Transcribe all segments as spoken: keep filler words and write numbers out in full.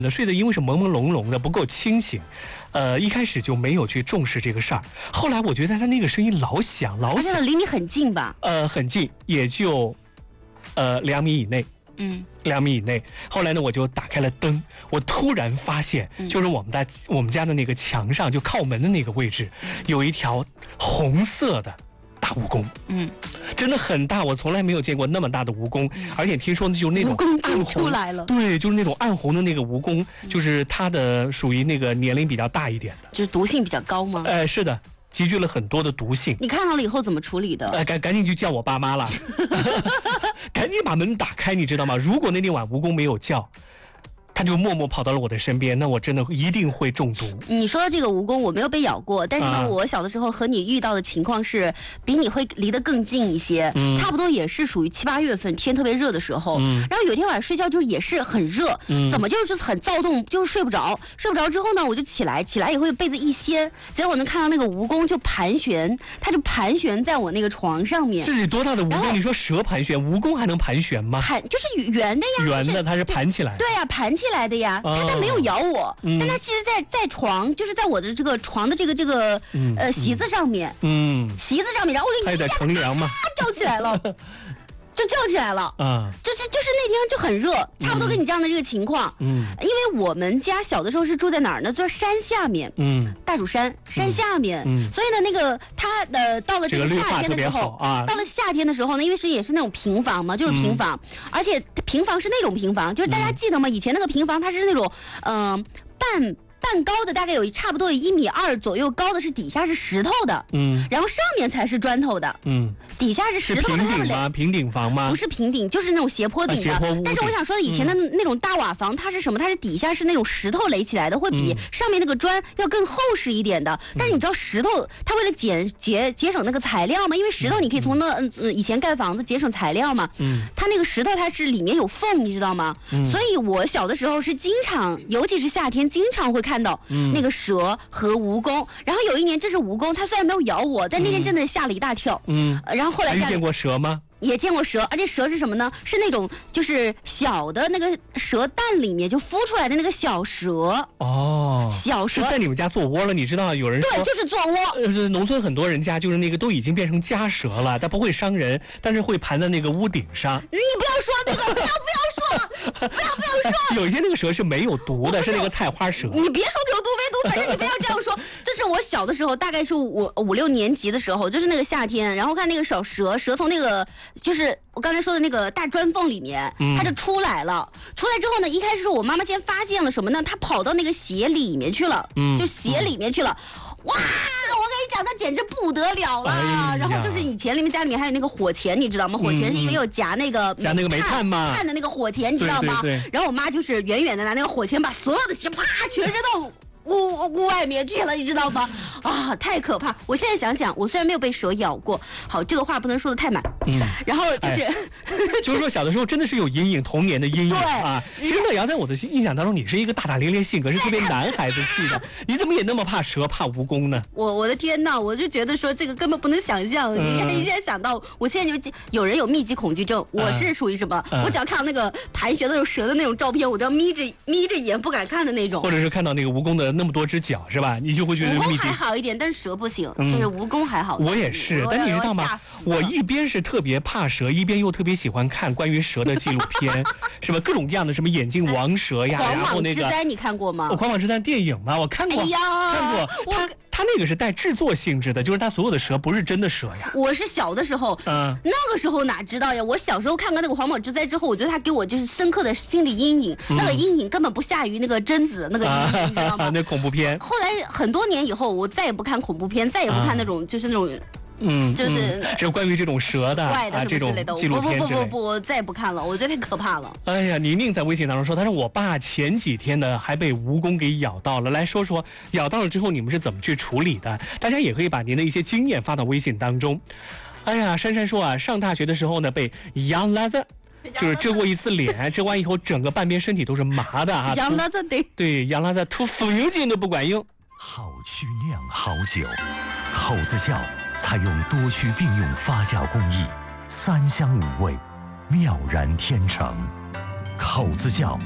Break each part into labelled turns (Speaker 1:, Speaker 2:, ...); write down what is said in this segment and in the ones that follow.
Speaker 1: 那睡得因为是朦朦胧胧的，不够清醒，呃，一开始就没有去重视这个事儿。后来我觉得他那个声音老响老响，
Speaker 2: 而且离你很近吧？
Speaker 1: 呃，很近，也就呃两米以内。
Speaker 2: 嗯，
Speaker 1: 两米以内。后来呢，我就打开了灯，我突然发现，就是我们家、嗯、我们家的那个墙上，就靠门的那个位置，有一条红色的大蜈蚣。嗯，真的很大，我从来没有见过那么大的蜈蚣，嗯、而且听说就是那种暗红
Speaker 2: 出来了，
Speaker 1: 对，就是那种暗红的那个蜈蚣，就是它的属于那个年龄比较大一点的，
Speaker 2: 就是毒性比较高吗？
Speaker 1: 哎、呃，是的。积聚了很多的毒性，
Speaker 2: 你看到了以后怎么处理的？
Speaker 1: 哎，赶赶紧去叫我爸妈了，赶紧把门打开，你知道吗？如果那天晚蜈蚣没有叫，他就默默跑到了我的身边，那我真的一定会中毒。
Speaker 2: 你说到这个蜈蚣，我没有被咬过，但是呢，啊、我小的时候和你遇到的情况是比你会离得更近一些，嗯、差不多也是属于七八月份天特别热的时候。嗯、然后有一天晚上睡觉就是也是很热，嗯、怎么就是很躁动，就是睡不着。睡不着之后呢，我就起来，起来以后被子一掀，结果我能看到那个蜈蚣就盘旋，它就盘旋在我那个床上面。
Speaker 1: 这是多大的蜈蚣？你说蛇盘旋，蜈蚣还能盘旋吗？
Speaker 2: 盘就是圆的呀，
Speaker 1: 圆的，它是盘起来。
Speaker 2: 对呀、啊，盘起来的呀。它它没有咬我，嗯、但它其实在在床，就是在我的这个床的这个这个、嗯、呃席子上面，嗯，席子上面，然后我就一下
Speaker 1: 乘凉嘛，
Speaker 2: 叫起来了。就叫起来了，嗯，就是就是那天就很热，差不多跟你这样的这个情况，嗯，因为我们家小的时候是住在哪儿呢？就是山下面，嗯，大主山山下面，嗯，所以呢，那个它呃到了这个夏天的时候啊，到了夏天的时候呢，因为是也是那种平房嘛，就是平房，嗯、而且平房是那种平房，就是大家记得吗？以前那个平房它是那种嗯、呃、半。半高的大概有差不多有一米二左右高的是底下是石头的，嗯，然后上面才是砖头的，嗯，底下是石头的。
Speaker 1: 是平顶吗？平顶房吗？
Speaker 2: 不是平顶，就是那种斜坡顶的。
Speaker 1: 啊、斜坡屋。
Speaker 2: 但是我想说的，以前的那种大瓦房，它是什么？它是底下是那种石头垒起来的，会比上面那个砖要更厚实一点的。嗯、但是你知道石头，它为了减节节省那个材料嘛，因为石头你可以从那嗯、呃、以前盖房子节省材料嘛，嗯，它那个石头它是里面有缝，你知道吗？嗯，所以我小的时候是经常，尤其是夏天，经常会看到那个。蛇和蜈蚣，然后有一年这是蜈蚣，它虽然没有咬我，但那天真的吓了一大跳。嗯，然后后来
Speaker 1: 还见过蛇吗？
Speaker 2: 也见过蛇，而且蛇是什么呢？是那种就是小的那个蛇蛋里面就孵出来的那个小蛇。哦，小蛇
Speaker 1: 是在你们家做窝了，你知道有人说
Speaker 2: 对，就是做窝。
Speaker 1: 呃，是农村很多人家就是那个都已经变成家蛇了，它不会伤人，但是会盘在那个屋顶上。
Speaker 2: 你不要说那个，不要不要说，不要不要说。
Speaker 1: 有一些那个蛇是没有毒的，是那个菜花蛇。
Speaker 2: 你别说有毒没毒，反正你不要这样说。这是我小的时候，大概是五五六年级的时候，就是那个夏天，然后看那个小蛇，蛇从那个就是我刚才说的那个大砖缝里面，它就出来了。嗯、出来之后呢，一开始我妈妈先发现了什么呢？它跑到那个鞋里面去了，嗯、就鞋里面去了。哇！我跟你讲，那简直不得了了。哎、然后就是以前里面家里面还有那个火钳，你知道吗？火钳是因为有夹那个
Speaker 1: 夹那个煤炭嘛，
Speaker 2: 炭的那个火钳，你知道吗？
Speaker 1: 对对对。
Speaker 2: 然后我妈就是远远的拿那个火钳把所有的鞋啪全扔到屋屋外面去了，你知道吗？啊，太可怕！我现在想想，我虽然没有被蛇咬过，好，这个话不能说的太满。嗯。然后就是，哎、
Speaker 1: 就是说小的时候真的是有阴影，童年的阴影啊。其实乐瑶在我的印象当中，你是一个大大咧咧性格，是特别男孩子气的。你怎么也那么怕蛇、怕蜈蚣呢？
Speaker 2: 我我的天哪！我就觉得说这个根本不能想象。嗯、你看，你现在想到，我现在就有人有密集恐惧症，我是属于什么？嗯、我只要看到那个盘旋的那种蛇的那种照片，我都要眯着眯着眼不敢看的那种。
Speaker 1: 或者是看到那个蜈蚣的那么多只脚是吧？你就会觉得
Speaker 2: 蜈蚣还好一点，但是蛇不行，嗯、就是蜈蚣还好。
Speaker 1: 我也是，但你知道吗？我一边是特别怕蛇，一边又特别喜欢看关于蛇的纪录片，什么各种各样的，什么眼镜王蛇呀，然后那个。
Speaker 2: 狂蟒之灾你看过吗？
Speaker 1: 我狂蟒之灾电影嘛，我看过，哎呀，看过。他他那个是带制作性质的，就是他所有的蛇不是真的蛇呀。
Speaker 2: 我是小的时候，嗯，那个时候哪知道呀？我小时候看过那个狂蟒之灾之后，我觉得他给我就是深刻的心理阴影，嗯、那个阴影根本不下于那个贞子那个阴影，啊、你知道吗？
Speaker 1: 那恐怖片。
Speaker 2: 后来很多年以后，我再也不看恐怖片，再也不看那种、啊、就是那种。嗯，就是
Speaker 1: 只有关于这种蛇的
Speaker 2: 怪的
Speaker 1: 啊这种纪录片之类的，
Speaker 2: 不不不不不，我再也不看了，我觉得太可怕了。
Speaker 1: 哎呀，宁宁在微信当中说，他说我爸前几天呢还被蜈蚣给咬到了，来说说咬到了之后你们是怎么去处理的？大家也可以把您的一些经验发到微信当中。哎呀，珊珊说啊，上大学的时候呢被羊拉子。就是遮过一次脸，遮完以后整个半边身体都是麻的啊！
Speaker 2: 羊拉子对，
Speaker 1: 对，羊拉子涂风油精都不管用。
Speaker 3: 好曲酿好酒，口子窖采用多区并用发酵工艺，三香五味，妙然天成。口子窖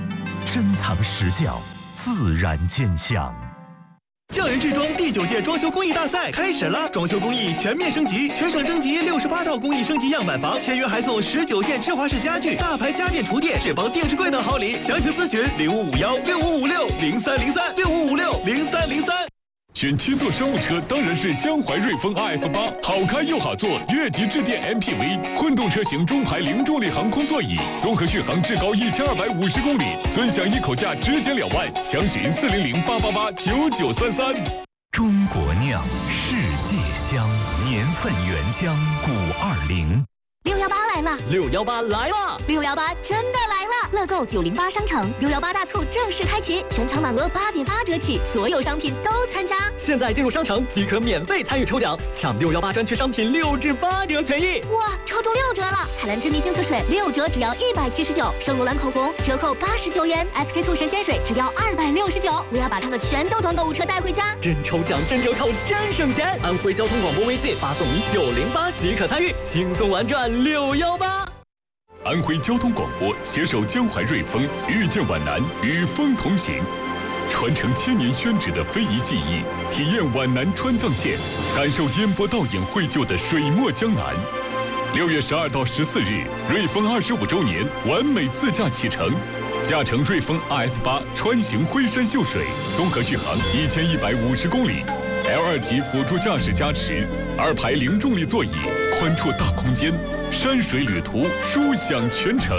Speaker 3: 珍藏实教，自然见香。
Speaker 4: 匠人制装第九届装修工艺大赛开始了，装修工艺全面升级，全省征集六十八套工艺升级样板房，签约还送十九件智华式家具、大牌家电厨电、智邦电视柜等好礼。详情咨询零五五幺六五五六零三零三六五五六零三零三。
Speaker 5: 选七座商务车当然是江淮瑞风 R F 八，好开又好坐，越级致电 M P V， 混动车型中排零重力航空座椅，综合续航至高一千二百五十公里，尊享一口价直减两万，详询四零零八八八九九三三。
Speaker 3: 中国酿，世界香，年份原浆五二零。
Speaker 6: 六幺八来了，
Speaker 7: 六幺八来了，
Speaker 6: 六幺八真的来了！乐购九零八商城六幺八大促正式开启，全场满额八点八折起，所有商品都参加。
Speaker 7: 现在进入商城即可免费参与抽奖，抢六幺八专区商品六至八折权益。
Speaker 6: 哇，抽中六折了！海蓝之谜净色水六折只要一百七十九，圣罗兰口红折扣八十九元 ，S K two 神仙水只要二百六十九。我要把它的全豆装购物车带回家，
Speaker 7: 真抽奖真折扣真省钱！安徽交通广播微信发送你九零八即可参与，轻松玩转六幺八。
Speaker 5: 安徽交通广播携手江淮瑞风，遇见皖南，与风同行，传承千年宣纸的非遗技艺，体验皖南川藏线，感受烟波倒影绘就的水墨江南。六月十二到十四日，瑞风二十五周年完美自驾启程，驾乘瑞风 R F 八穿行徽山秀水，综合续航一千一百五十公里。L 二级辅助驾驶加持，二排零重力座椅，宽绰大空间，山水旅途，舒享全程。